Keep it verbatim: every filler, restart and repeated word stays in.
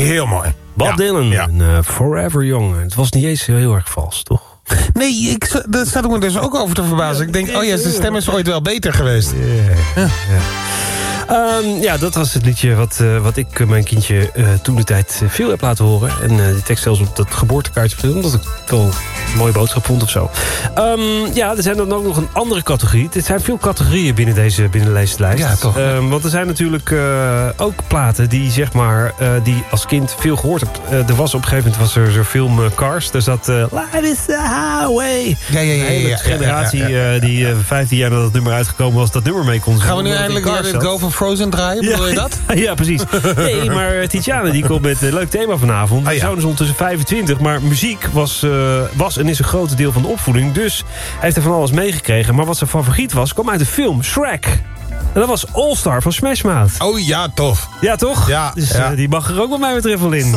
Heel mooi. Bob ja. Dylan, Ja. en, uh, Forever Young. Het was niet eens heel erg vals, toch? Nee, ik, daar staat ik me dus ook over te verbazen. Ik denk, oh ja, zijn stem is ooit wel beter geweest. Yeah. Ja. Ja. Um, ja, dat was het liedje wat, uh, wat ik uh, mijn kindje uh, toen de tijd uh, veel heb laten horen. En uh, die tekst zelfs op dat geboortekaartje gezet, omdat ik het wel een mooie boodschap vond of zo. Um, ja, er zijn dan ook nog een andere categorie. Er zijn veel categorieën binnen deze, binnen deze lijst. Ja, toch. Um, want er zijn natuurlijk uh, ook platen die, zeg maar, uh, die als kind veel gehoord heb. Uh, er was op een gegeven moment was er zo'n film uh, Cars. Daar zat uh, Life is the Highway. Ja, ja, ja. Een hele ja, generatie ja, ja, ja, ja. Uh, die uh, vijftien jaar nadat het nummer uitgekomen was, dat nummer mee kon zingen. Gaan we nu eindelijk Let It Go van Frozen draaien? Bedoel je dat? Ja, precies. Nee, maar Tiziana die komt met een leuk thema vanavond. Oh, ja. Zoon is ondertussen vijfentwintig, maar muziek was, uh, was en is een groot deel van de opvoeding. Dus hij heeft er van alles meegekregen. Maar wat zijn favoriet was, kwam uit de film Shrek. En dat was All Star van Smash Mouth. Oh ja, tof. Ja, toch? Ja, dus ja. Uh, die mag er ook wat mij betreft wel in.